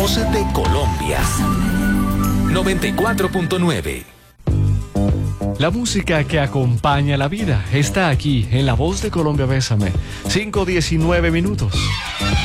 voz de Colombia. 94.9. La música que acompaña la vida está aquí en La Voz de Colombia. Bésame. 5:19.